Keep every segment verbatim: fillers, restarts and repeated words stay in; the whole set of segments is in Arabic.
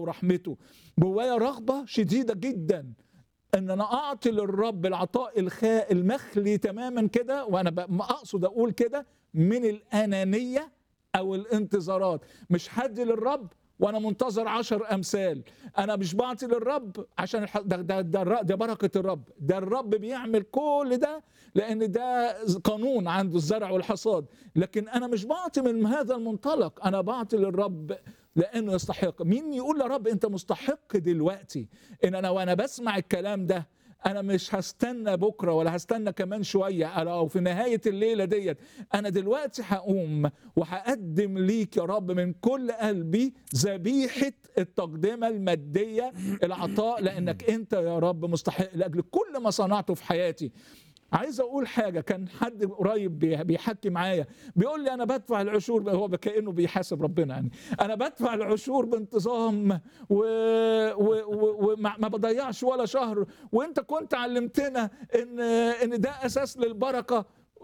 ورحمته. جوايا رغبة شديدة جدا ان انا اعطي للرب العطاء الخاء المخلي تماما كده، وانا اقصد اقول كده من الانانية او الانتظارات. مش هدي للرب وانا منتظر عشر امثال. انا مش بعطي للرب عشان الح... ده, ده, ده, ده بركة الرب، ده الرب بيعمل كل ده لان ده قانون عنده الزرع والحصاد. لكن انا مش بعطي من هذا المنطلق، انا بعطي للرب لانه يستحق. مين يقول يا رب انت مستحق دلوقتي ان انا وانا بسمع الكلام ده انا مش هستنى بكره ولا هستنى كمان شويه او في نهايه الليله ديت، انا دلوقتي هقوم وهقدم ليك يا رب من كل قلبي ذبيحه التقدمه الماديه، العطاء، لانك انت يا رب مستحق لاجل كل ما صنعته في حياتي. عايز اقول حاجه، كان حد قريب بيحكي معايا بيقول لي انا بدفع العشور، هو كانه بيحاسب ربنا يعني، انا بدفع العشور بانتظام وما و... بضيعش ولا شهر، وانت كنت علمتنا ان ان ده اساس للبركه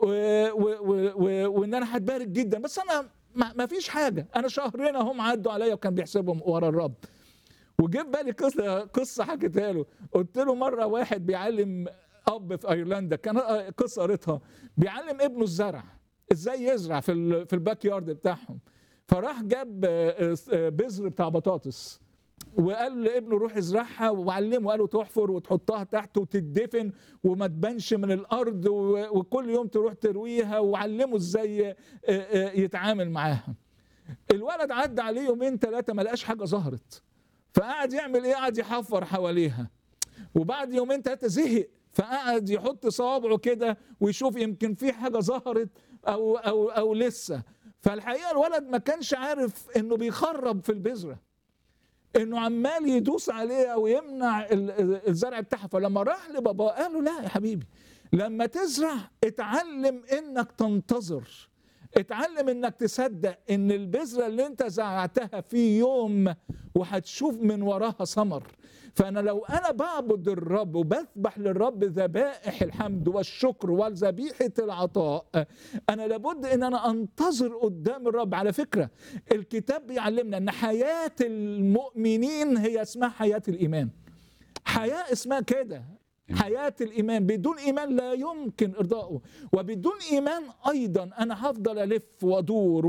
وان انا هتبارك جدا، بس انا ما فيش حاجه، انا شهرين هم عدوا عليا وكان بيحسبهم ورا الرب. وجيب بالي قصه قصه حكيتها له، قلت له مره واحد بيعلم اب في ايرلندا، كان قصه قريتها، بيعلم ابنه الزرع ازاي يزرع في في الباك يارد بتاعهم. فراح جاب بذر بتاع بطاطس وقال لابنه روح ازرعها، وعلمه قال له تحفر وتحطها تحت وتدفن وما تبانش من الارض، وكل يوم تروح ترويها، وعلمه ازاي يتعامل معاها. الولد عدى عليه يومين ثلاثه ما لقاش حاجه ظهرت، فقعد يعمل ايه؟ قعد يحفر حواليها، وبعد يومين ثلاثه زهق، فقعد يحط صوابعه كده ويشوف يمكن في حاجه ظهرت او او او لسه. فالحقيقه الولد ما كانش عارف انه بيخرب في البذره، انه عمال يدوس عليها ويمنع الزرع بتاعها. فلما راح لبابا قال له لا يا حبيبي، لما تزرع اتعلم انك تنتظر، اتعلم انك تصدق ان البذره اللي انت زرعتها في يوم وهتشوف من وراها ثمر. فأنا لو أنا بعبد الرب وبذبح للرب ذبائح الحمد والشكر وذبيحة العطاء، أنا لابد أن أنا أنتظر قدام الرب. على فكرة الكتاب بيعلمنا أن حياة المؤمنين هي اسمها حياة الإيمان، حياة اسمها كده، حياة الإيمان. بدون إيمان لا يمكن إرضائه، وبدون إيمان أيضا أنا هفضل ألف وأدور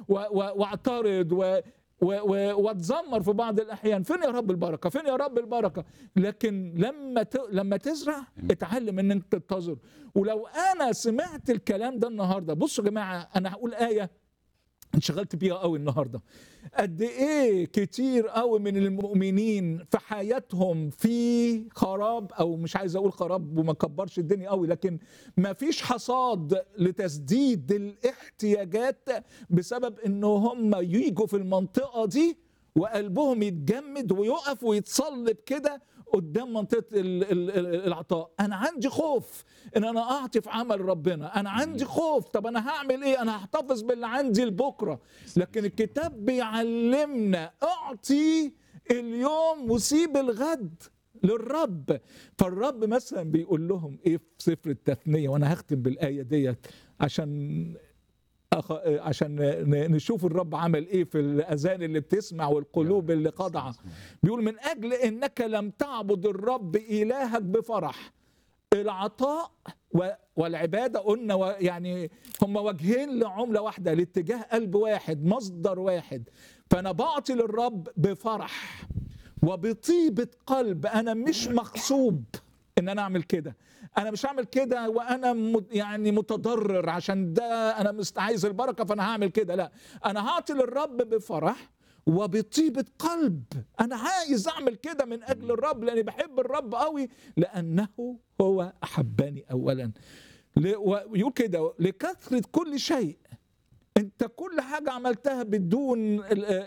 وأعترض و واتذمر في بعض الاحيان. فين يا رب البركه؟ فين يا رب البركه؟ لكن لما ت... لما تزرع اتعلم ان انت تنتظر. ولو انا سمعت الكلام ده النهارده، بصوا يا جماعه انا هقول ايه انشغلت بيها قوي النهارده، قد ايه كتير قوي من المؤمنين في حياتهم في خراب، او مش عايز اقول خراب وما كبرش الدنيا قوي، لكن ما فيش حصاد لتسديد الاحتياجات بسبب ان هم ييجوا في المنطقه دي وقلبهم يتجمد ويقف ويتصلب كده قدام منطقة العطاء. أنا عندي خوف إن أنا أعطي في عمل ربنا، أنا عندي خوف، طب أنا هعمل إيه؟ أنا هحتفظ باللي عندي لبكرة. لكن الكتاب بيعلمنا أعطي اليوم وسيب الغد للرب. فالرب مثلا بيقول لهم إيه في سفر التثنية، وأنا هختم بالآية ديت عشان أخ... عشان نشوف الرب عمل ايه في الاذان اللي بتسمع والقلوب اللي خاضعه. بيقول من اجل انك لم تعبد الرب الهك بفرح. العطاء والعباده قلنا و... يعني هم وجهين لعمله واحده، لاتجاه قلب واحد، مصدر واحد. فانا بعطي للرب بفرح وبطيبه قلب، انا مش مغصوب ان انا اعمل كده، انا مش هعمل كده وانا يعني متضرر عشان ده انا مست عايز البركه فانا هعمل كده، لا، انا هعطي للرب بفرح وبطيبه قلب. انا عايز اعمل كده من اجل الرب، لاني بحب الرب قوي، لانه هو احبني اولا. ويقول كده لكثره كل شيء، انت كل حاجه عملتها بدون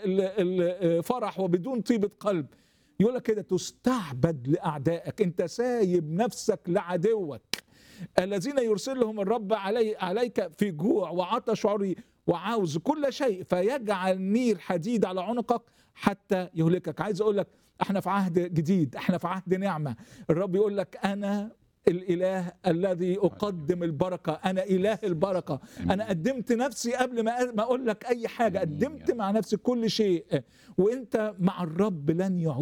الفرح وبدون طيبه قلب، يقول لك كده تستعبد لأعدائك، انت سايب نفسك لعدوك الذين يرسلهم الرب علي عليك في جوع وعطش عري وعوز كل شيء، فيجعل نير حديد على عنقك حتى يهلكك. عايز اقول لك احنا في عهد جديد، احنا في عهد نعمة. الرب يقول لك انا الاله الذي اقدم البركه، انا اله البركه. انا قدمت نفسي قبل ما ما اقول لك اي حاجه، قدمت مع نفسي كل شيء، وانت مع الرب لن يعود.